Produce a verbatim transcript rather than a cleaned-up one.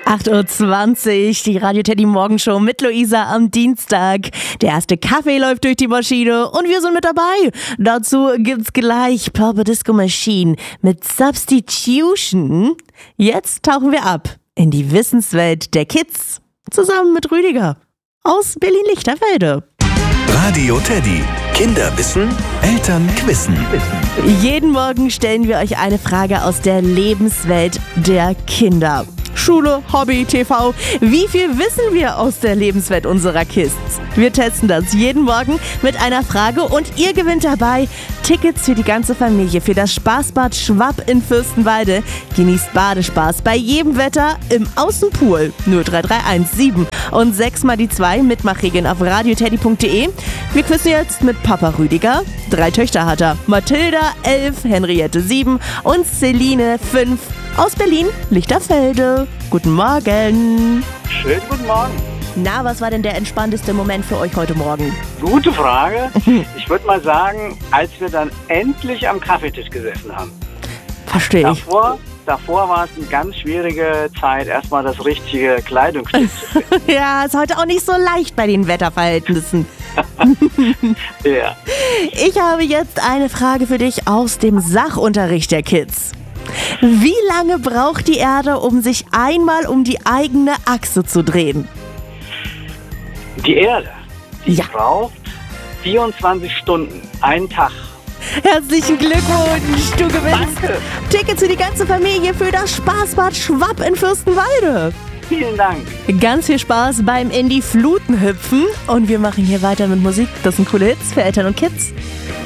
acht Uhr zwanzig, die Radio Teddy Morgenshow mit Luisa am Dienstag. Der erste Kaffee läuft durch die Maschine und wir sind mit dabei. Dazu gibt's gleich Purple Disco Machine mit Substitution. Jetzt tauchen wir ab in die Wissenswelt der Kids zusammen mit Rüdiger aus Berlin-Lichterfelde. Radio Teddy. Kinder wissen, Eltern quizzen. Jeden Morgen stellen wir euch eine Frage aus der Lebenswelt der Kinder. Schule, Hobby, T V. Wie viel wissen wir aus der Lebenswelt unserer Kids? Wir testen das jeden Morgen mit einer Frage und ihr gewinnt dabei Tickets für die ganze Familie für das Spaßbad Schwapp in Fürstenwalde. Genießt Badespaß bei jedem Wetter im Außenpool. null drei drei eins sieben und sechs mal die zwei. Mitmachregeln auf radioteddy punkt de. Wir quizzen jetzt mit Papa Rüdiger. Drei Töchter hat er. Mathilda, elf, Henriette, sieben und Celine, fünf. Aus Berlin-Lichterfelde. Guten Morgen. Schönen guten Morgen. Na, was war denn der entspannteste Moment für euch heute Morgen? Gute Frage. Ich würde mal sagen, als wir dann endlich am Kaffeetisch gesessen haben. Verstehe ich. Davor, davor war es eine ganz schwierige Zeit, erstmal das richtige Kleidungsstück zu finden. Ja, ist heute auch nicht so leicht bei den Wetterverhältnissen. Ja. Ich habe jetzt eine Frage für dich aus dem Sachunterricht der Kids. Wie lange braucht die Erde, um sich einmal um die eigene Achse zu drehen? Die Erde, die Ja. braucht vierundzwanzig Stunden, einen Tag. Herzlichen Glückwunsch, du gewinnst Danke. Tickets für die ganze Familie für das Spaßbad Schwapp in Fürstenwalde. Vielen Dank. Ganz viel Spaß beim in die Fluten hüpfen und wir machen hier weiter mit Musik. Das sind coole Hits für Eltern und Kids.